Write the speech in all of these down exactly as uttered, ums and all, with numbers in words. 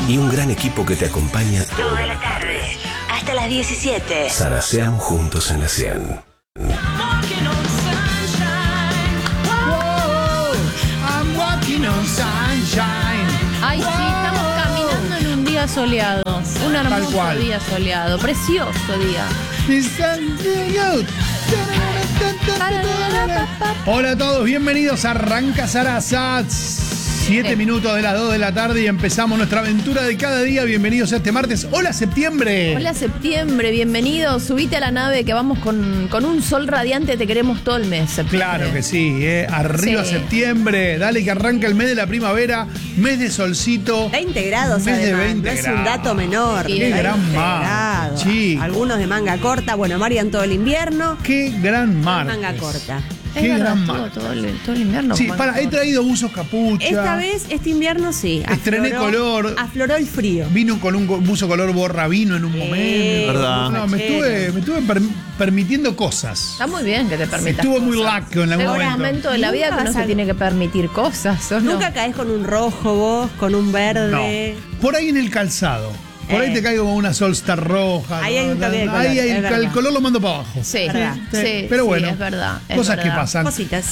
y un gran equipo que te acompaña toda la tarde, hasta las diecisiete. Zarasean juntos en la cien. Ay, sí, estamos caminando en un día soleado. Un hermoso día soleado. Precioso día. Hola a todos, bienvenidos a Arranca Sarasats. Siete minutos de las dos de la tarde y empezamos nuestra aventura de cada día. Bienvenidos a este martes. ¡Hola, septiembre! Hola, septiembre, bienvenidos. Subite a la nave que vamos con, con un sol radiante. Te queremos todo el mes, septiembre. Claro que sí, ¿eh? Arriba Sí. septiembre. Dale que arranca el mes de la primavera. Mes de solcito. veinte grados mes de además, veinte no es grados. un dato menor. Qué veinte gran mar, grados. chico. Algunos de manga corta, bueno, Marian todo el invierno. ¡Qué gran mar! Manga corta. Es ¡Qué verdad, gran estuvo mar! todo el, todo el invierno. Sí, con para, manga he traído buzos capucha. Esta vez, este invierno sí. Estrené afloró- color. Afloró el frío. Vino con un go- buzo color borra vino en un Sí, momento. ¿Verdad? No, me estuve, me estuve per- permitiendo cosas. Está muy bien que te permitas Estuvo muy cosas. laco en algún Llega un momento. momento de la vida que Nunca uno se vas a- tiene que permitir cosas, ¿o no? Nunca caes con un rojo vos, con un verde. No. Por ahí en el calzado. Por ahí Eh. te caigo con una Solstar roja. Ahí hay un toque de color, Ahí hay es el, verdad. el color lo mando para abajo. Sí, Verdad. sí, sí, Pero sí, bueno, es verdad. es cosas que verdad. pasan. Cositas.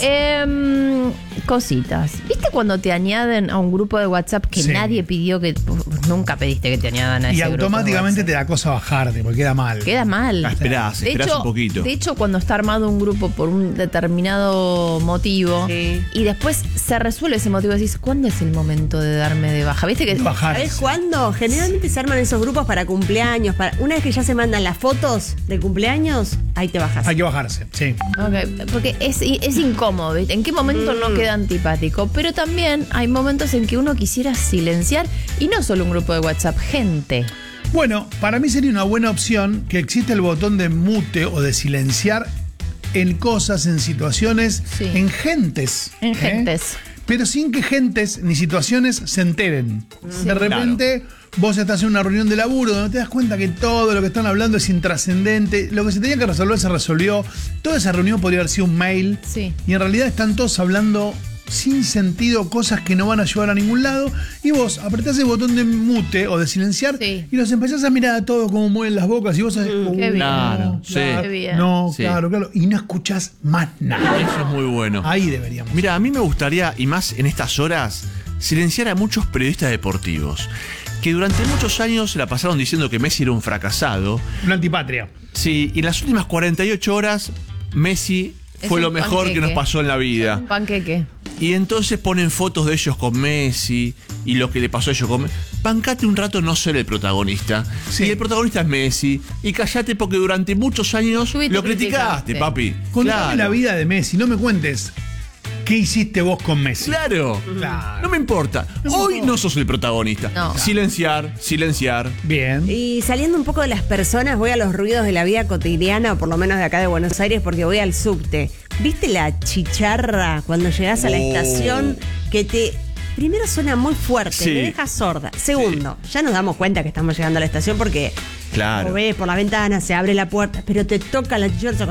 Em, cositas. ¿Viste cuando te añaden a un grupo de WhatsApp que Sí. nadie pidió que... Nunca pediste que te añadan a Y ese grupo de automáticamente WhatsApp? te da cosa bajarte, porque queda mal. Queda mal. Ah, esperás, De esperás hecho, un poquito. de hecho, cuando está armado un grupo por un determinado motivo Sí. y después se resuelve ese motivo, decís, ¿cuándo es el momento de darme de baja? ¿Viste que Bajarse. ¿Sabes cuándo? Generalmente se arman esos grupos para cumpleaños. Para... Una vez que ya se mandan las fotos de cumpleaños, ahí te bajas. Hay que bajarse, sí. Ok, porque es, es incómodo, ¿viste? ¿En qué momento no queda antipático? Pero también hay momentos en que uno quisiera silenciar, y no solo un grupo de WhatsApp, gente. Bueno, para mí sería una buena opción que exista el botón de mute o de silenciar en cosas, en situaciones, Sí. en gentes. En ¿eh? gentes. Pero sin que gentes ni situaciones se enteren. De repente vos estás en una reunión de laburo donde te das cuenta que todo lo que están hablando es intrascendente. Lo que se tenía que resolver se resolvió. Toda esa reunión podría haber sido un mail. Sí. Y en realidad están todos hablando sin sentido, cosas que no van a llevar a ningún lado. Y vos apretás el botón de mute o de silenciar Sí. y los empezás a mirar a todos como mueven las bocas. Y vos sabés, qué "Uh, bien. Claro, sí. Qué bien. No, Sí. claro, claro. Y no escuchás más nada. Eso es muy bueno. Ahí deberíamos. Mira, a mí me gustaría, y más en estas horas, silenciar a muchos periodistas deportivos que durante muchos años se la pasaron diciendo que Messi era un fracasado. Una antipatria. Sí, y en las últimas cuarenta y ocho horas, Messi Es fue un lo mejor que panqueque. nos pasó en la vida. Un panqueque. Y entonces ponen fotos de ellos con Messi y lo que le pasó a ellos con Messi. Bancate un rato no ser el protagonista. Sí. Y el protagonista es Messi. Y callate porque durante muchos años Tuviste lo criticaste. criticaste, papi. Contame Claro. la vida de Messi, no me cuentes qué hiciste vos con Messi. Claro. Claro. No me importa. No me Hoy importa. no sos el protagonista. No. Silenciar, silenciar. Bien. Y saliendo un poco de las personas, voy a los ruidos de la vida cotidiana, o por lo menos de acá de Buenos Aires, porque voy al subte. ¿Viste la chicharra cuando llegás a la Oh. estación que te... Primero suena muy fuerte, Sí. me deja sorda. Segundo, ya nos damos cuenta que estamos llegando a la estación porque Claro. lo ves por la ventana, se abre la puerta, pero te toca la chicharra.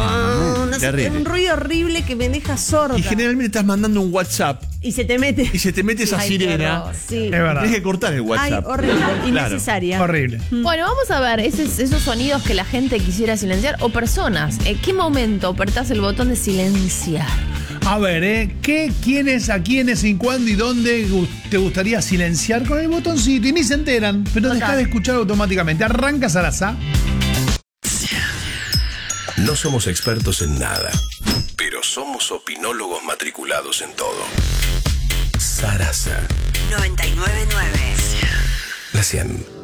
Oh, no sé, terrible. es un ruido horrible que me deja sorda. Y generalmente estás mandando un WhatsApp Y se te mete. y se te mete esa Ay, qué sirena. horror. Sí. Es verdad. Tienes que cortar el Ay, WhatsApp. horrible, Claro. innecesaria. Horrible. Bueno, vamos a ver esos, esos sonidos que la gente quisiera silenciar o personas. ¿En qué momento apretás el botón de silenciar? A ver, ¿eh? ¿Qué, quiénes, a quiénes, en cuándo y dónde gu- te gustaría silenciar con el botoncito? Y ni se enteran, pero Total. dejá de escuchar automáticamente. Arranca Sarasa. No somos expertos en nada, pero somos opinólogos matriculados en todo. Sarasa, noventa y nueve punto nueve. la cien.